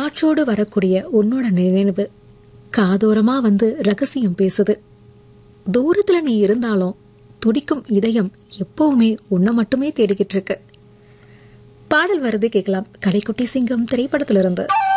காற்றோடு வரக்கூடிய உன்னோட நினைவு காதோரமா வந்து ரகசியம் பேசுது. தூரத்துல நீ இருந்தாலும் துடிக்கும் இதயம் எப்பவுமே உன்னை மட்டுமே தேடிக்கிட்டு இருக்கு. பாடல் வருது, கேட்கலாம். கடைக்குட்டி சிங்கம் திரைப்படத்திலிருந்து.